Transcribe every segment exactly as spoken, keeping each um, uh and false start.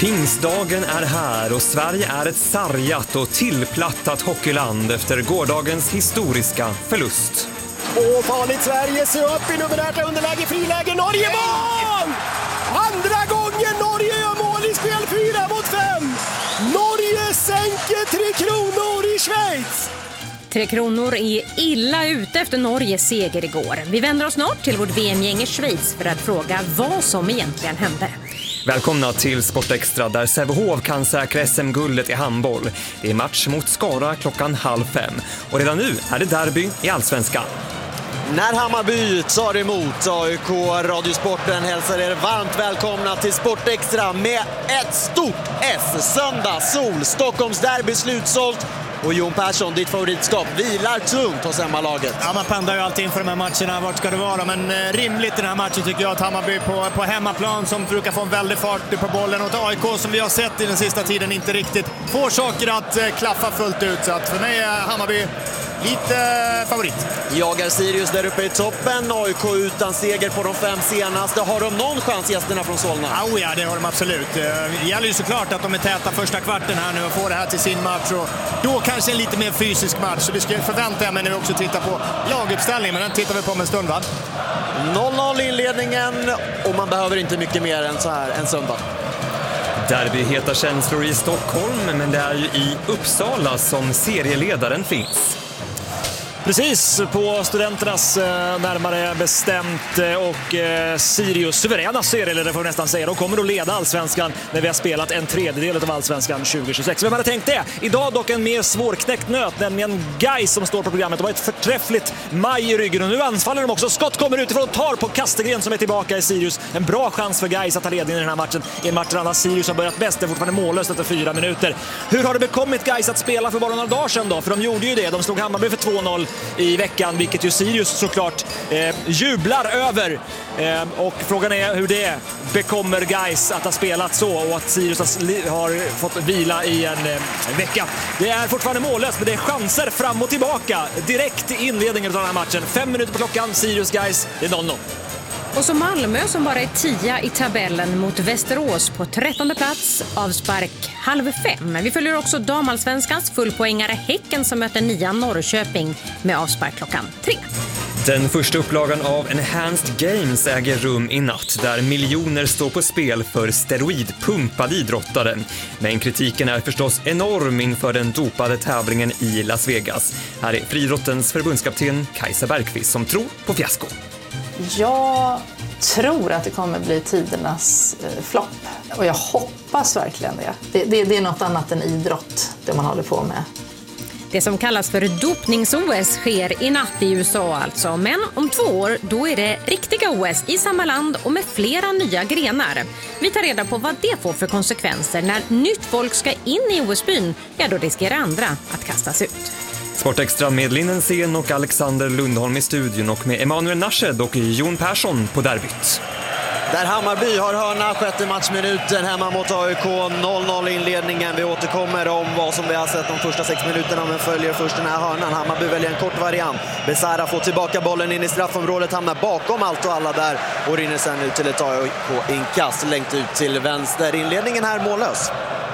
Pingstdagen är här och Sverige är ett sargat och tillplattat hockeyland efter gårdagens historiska förlust. Åh, farligt Sverige, se upp i numerärt underläge, friläge, Norge mål! Andra gången Norge gör mål i spel, fyra mot fem. Norge sänker Tre Kronor i Schweiz. Tre Kronor är illa ute efter Norges seger igår. Vi vänder oss snart till vårt V M-gäng i Schweiz för att fråga vad som egentligen hände. Välkomna till Sportextra där Sävehof kan säkra S M-guldet i handboll. Det är match mot Skara klockan halv fem. Och redan nu är det derby i Allsvenskan. När Hammarby tar emot A I K, Radiosporten hälsar er varmt välkomna till Sportextra med ett stort S. Söndag, sol, Stockholms derby slutsålt. Och Jon Persson, ditt favoritskap, vilar tungt hos hemmalaget. Ja, man pendlar ju alltid inför de här matcherna. Vart ska det vara? Men eh, rimligt i den här matchen tycker jag att Hammarby på, på hemmaplan som brukar få en väldig fart på bollen. Och ett A I K som vi har sett i den sista tiden inte riktigt får saker att eh, klaffa fullt ut. Så att för mig är Hammarby lite eh, favorit. Jagar Sirius där uppe i toppen. A I K utan seger på de fem senaste. Har de någon chans, gästerna från Solna? Oh ja, det har de absolut. Det gäller ju såklart att de är täta första kvarten här nu och får det här till sin match. Och då kanske en lite mer fysisk match. Så vi ska förvänta mig nu också titta på laguppställningen. Men den tittar vi på om en stund, va? noll noll inledningen och man behöver inte mycket mer än så här en söndag. Derby heter känslor i Stockholm, men det är ju i Uppsala som serieledaren finns. Precis, på Studenternas eh, närmare bestämt eh, och eh, Sirius suveräna serieledare får vi nästan säga. De kommer att leda Allsvenskan när vi har spelat en tredjedel av Allsvenskan tjugo tjugosex. Vem hade tänkt det? Idag dock en mer svårknäckt nöt, nämligen Gais som står på programmet. De har ett förträffligt maj i ryggen och nu anfaller de också. Skott kommer utifrån och tar på Kastegren som är tillbaka i Sirius. En bra chans för Gais att ta ledningen i den här matchen. I en match där annars Sirius har börjat bäst, det är fortfarande mållöst efter fyra minuter. Hur har det bekommit Gais att spela för bara några dagar sedan då? För de gjorde ju det. De slog Hammarby för två noll i veckan, vilket ju Sirius såklart eh, jublar över. Eh, och frågan är hur det bekommer Gais att ha spelat så och att Sirius har, har fått vila i en eh, vecka. Det är fortfarande mållöst, men det är chanser fram och tillbaka direkt i inledningen av den här matchen. Fem minuter på klockan, Sirius Gais, det är noll noll. Och så Malmö som bara är tia i tabellen mot Västerås på trettonde plats, avspark halv fem. Vi följer också damallsvenskans fullpoängare Häcken som möter nian Norrköping med avspark klockan tre. Den första upplagan av Enhanced Games äger rum i natt där miljoner står på spel för steroidpumpade idrottare. Men kritiken är förstås enorm inför den dopade tävlingen i Las Vegas. Här är friidrottens förbundskapten Kajsa Bergqvist som tror på fiasko. Jag tror att det kommer bli tidernas eh, flopp och jag hoppas verkligen det. Det, det. det är något annat än idrott, det man håller på med. Det som kallas för dopnings-O S sker i natt i U S A alltså. Men om två år då är det riktiga O S i samma land och med flera nya grenar. Vi tar reda på vad det får för konsekvenser när nytt folk ska in i O S-byn. Ja, då riskerar andra att kastas ut. Sportextra med Linnen Sen och Alexander Lundholm i studion och med Emanuel Nasched och Jon Persson på derbyt. Där Hammarby har hörna, sjätte matchminuten hemma mot A I K, noll noll inledningen. Vi återkommer om vad som vi har sett de första sex minuterna, men följer först den här hörnan. Hammarby väljer en kort variant. Besara får tillbaka bollen in i straffområdet, hamnar bakom allt och alla där och rinner sen ut till ett A I K-inkast, längt ut till vänster. Inledningen här mållös.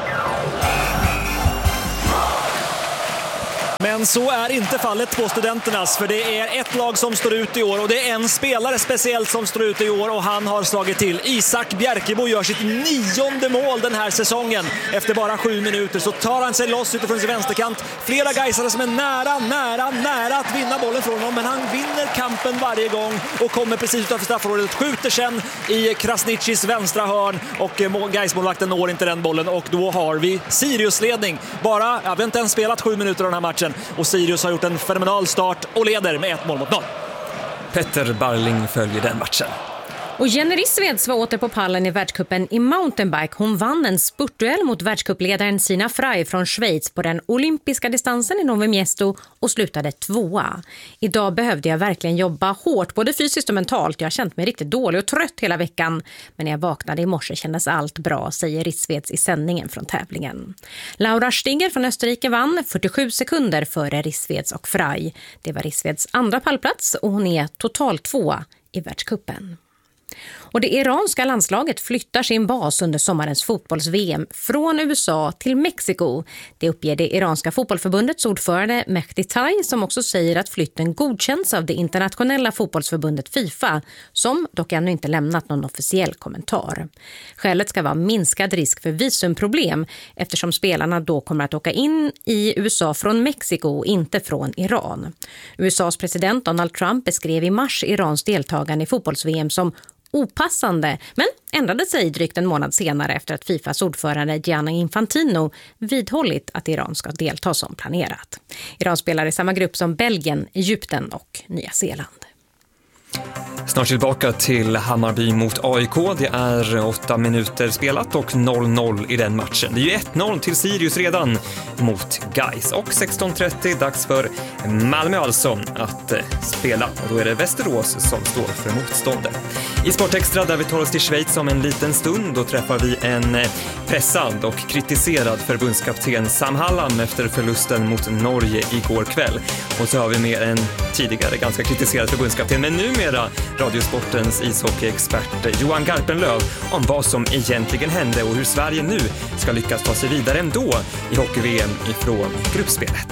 Men så är inte fallet på Studenternas, för det är ett lag som står ut i år och det är en spelare speciellt som står ut i år och han har slagit till. Isak Bjerkebo gör sitt nionde mål den här säsongen. Efter bara sju minuter så tar han sig loss utifrån sin vänsterkant. Flera gaisare som är nära, nära, nära att vinna bollen från honom, men han vinner kampen varje gång och kommer precis utanför straffområdet. Skjuter sen i Krasniqis vänstra hörn och Gaismålvakten når inte den bollen och då har vi Sirius-ledning. Bara, jag vet inte ens spelat sju minuter av den här matchen. Och Sirius har gjort en fenomenal start och leder med ett mål mot noll. Petter Barling följer den matchen. Och Jenny Rissveds var åter på pallen i världscupen i mountainbike. Hon vann en spurtduell mot världscupledaren Sina Frey från Schweiz på den olympiska distansen i Novi Miesto och slutade tvåa. Idag behövde jag verkligen jobba hårt, både fysiskt och mentalt. Jag har känt mig riktigt dålig och trött hela veckan. Men när jag vaknade i morse kändes allt bra, säger Rissveds i sändningen från tävlingen. Laura Stiger från Österrike vann fyrtiosju sekunder före Rissveds och Frey. Det var Rissveds andra pallplats och hon är totalt tvåa i världscupen. Och det iranska landslaget flyttar sin bas under sommarens fotbolls-V M från U S A till Mexiko. Det uppger det iranska fotbollförbundets ordförande Mehdi Tai, som också säger att flytten godkänns av det internationella fotbollsförbundet FIFA, som dock ännu inte lämnat någon officiell kommentar. Skälet ska vara minskad risk för visumproblem eftersom spelarna då kommer att åka in i U S A från Mexiko och inte från Iran. U S A:s president Donald Trump beskrev i mars Irans deltagande i fotbolls-V M som opassande, men ändrade sig drygt en månad senare efter att FIFAs ordförande Gianni Infantino vidhållit att Iran ska delta som planerat. Iran spelar i samma grupp som Belgien, Egypten och Nya Zeeland. Snart tillbaka till Hammarby mot A I K. Det är åtta minuter spelat och noll noll i den matchen. Det är ju ett noll till Sirius redan mot Gais. Och sexton trettio dags för Malmö alltså att spela. Och då är det Västerås som står för motståndet. I Sportextra där vi tar oss till Schweiz om en liten stund, då träffar vi en pressad och kritiserad förbundskapten Sam Hallam efter förlusten mot Norge igår kväll. Och så har vi med en tidigare ganska kritiserad förbundskapten, men numera Radiosportens ishockeyexpert Johan Garpenlöv om vad som egentligen hände och hur Sverige nu ska lyckas ta sig vidare ändå i hockey-V M ifrån gruppspelet.